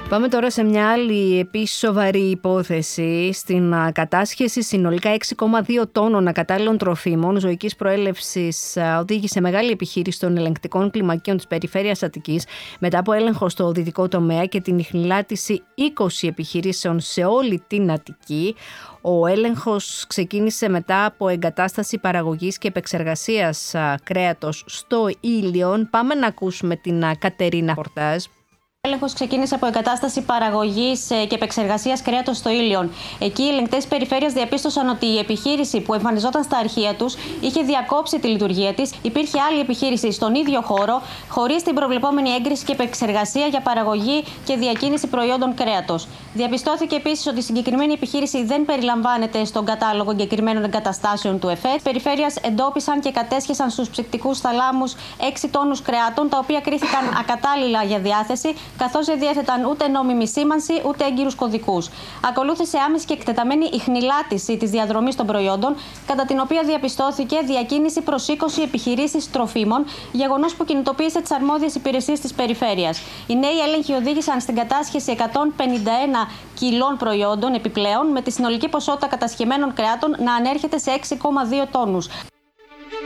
Πάμε τώρα σε μια άλλη επίσης σοβαρή υπόθεση. Στην κατάσχεση συνολικά 6,2 τόνων ακατάλληλων τροφίμων ζωικής προέλευσης οδήγησε μεγάλη επιχείρηση των ελεγκτικών κλιμακίων της περιφέρειας Αττικής μετά από έλεγχο στο δυτικό τομέα και την ιχνηλάτηση 20 επιχειρήσεων σε όλη την Αττική. Ο έλεγχος ξεκίνησε μετά από εγκατάσταση παραγωγής και επεξεργασίας κρέατος στο Ήλιον. Πάμε να ακούσουμε την Κατερίνα Πορτάζ. Ο έλεγχος ξεκίνησε από εγκατάσταση παραγωγής και επεξεργασίας κρέατος στο Ήλιον. Εκεί οι ελεγκτές της περιφέρειας διαπίστωσαν ότι η επιχείρηση που εμφανιζόταν στα αρχεία τους είχε διακόψει τη λειτουργία της. Υπήρχε άλλη επιχείρηση στον ίδιο χώρο, χωρίς την προβλεπόμενη έγκριση και επεξεργασία για παραγωγή και διακίνηση προϊόντων κρέατος. Διαπιστώθηκε επίσης ότι η συγκεκριμένη επιχείρηση δεν περιλαμβάνεται στον κατάλογο εγκεκριμένων εγκαταστάσεων του ΕΦΕΤ. Περιφέρειας εντόπισαν και κατέσχεσαν στους ψυκτικούς θαλάμους 6 τόνους κρεάτων, τα οποία κρίθηκαν ακατάλληλα για διάθεση, καθώς δεν διέθεταν ούτε νόμιμη σήμανση ούτε έγκυρους κωδικούς. Ακολούθησε άμεση και εκτεταμένη ιχνηλάτηση της διαδρομής των προϊόντων, κατά την οποία διαπιστώθηκε διακίνηση προς 20 επιχειρήσεις τροφίμων, γεγονός που κινητοποίησε τις αρμόδιες υπηρεσίες της περιφέρειας. Οι νέοι έλεγχοι οδήγησαν στην κατάσχεση 151 κιλών προϊόντων επιπλέον, με τη συνολική ποσότητα κατασχεμένων κρεάτων να ανέρχεται σε 6,2 τόνους.